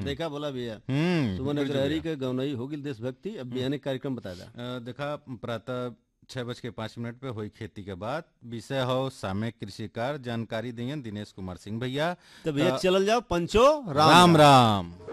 देखा बोला भैया सुमन बिरजू अग्रहरि भैया। के गौनई हो गिल देशभक्ति। अब बिहाने कार्यक्रम बता दा। देखा प्रातः 6:05 पे हुई खेती के बाद विषय हो सामयिक कृषि कार्य जानकारी दिए दिनेश कुमार सिंह भैया। तो भैया चलल जाओ पंचो राम राम राम। राम।